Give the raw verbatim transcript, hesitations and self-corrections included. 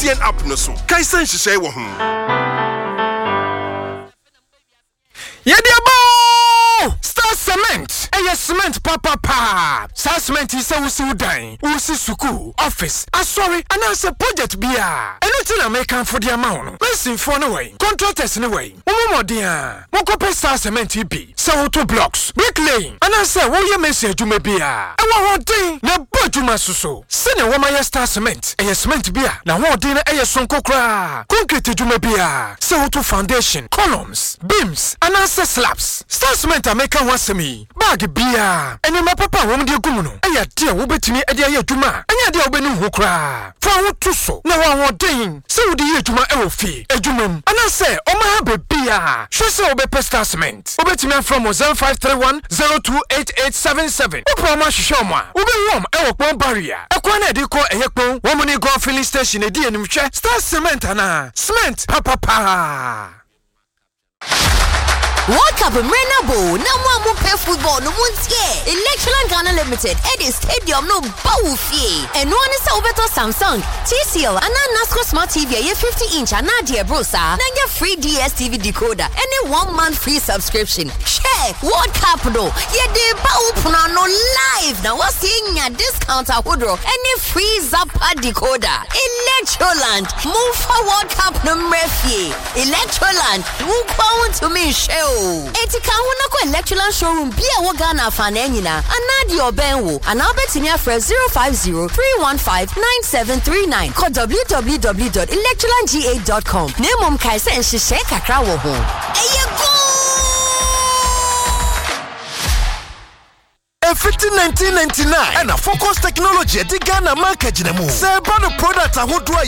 C N app no so. Kaisan hihye wo ho. Yediabo Star Cement. Eye cement papa pa. Star Cement is a wusi udan. Wusi suku office. Ah sorry, announce a project bia. Anything I make for the amount. Listen for no way. Contractors no way. Momo dia. Mokope Star Cement bi. So to blocks. Bricklaying. Announce wo ye message you me bia. E wo hodin na bojuma suso. Sene wo ma Star Cement. Eye cement bia. Na hodin na eye sonko kra. Concrete juma bia. So to foundation, columns, beams, announce slabs. Star Cement America wasemi. Bag bia. Ene ma papa wo mde gumu no. Aya dia wo betimi e dia ye adwuma. Anya dia wo benu ho kra. Fa wo to so. Na wo hodin. Se wo di ye adwuma e wo fi. Adwumam. Anase o ma be bia. Hwe se wo be Star Cement. Wo betimi from zero five three one zero two eight eight seven seven. Wo promo hwehwe mo a. Wo be wom e wo pon barrier. E kwa na de ko e yekpon. Wo mo ni go filling station e di enim hwe. Star Cement ana. Cement papa pa. World Cup Renabo, no one pay football, no one's here. Electron Ghana Limited, Eddie Stadium, no Bawufi. And one is over to Samsung, T C L, and Nasco Smart T V, a fifty inch, and Nadia Brosa. Then get free D S T V decoder, and a one month free subscription. Share World Cup, though. Yeah, they Bawupuna no live. Now, what's seeing a discount at Woodrow, and a free Zappa decoder. Electroland, move for World Cup no Murphy. Electroland, move on to me, show. Etika wona ko Electroland showroom bia wo Ghana fan anyina anadi obenwo anabetini afre zero five zero three one five nine seven three nine call w w w dot electroland g eight dot com nemom kai se nhihye kakra wo ho eyego fifteen nineteen ninety-nine and a Focus Technology at the Ghana market. Say about the product I would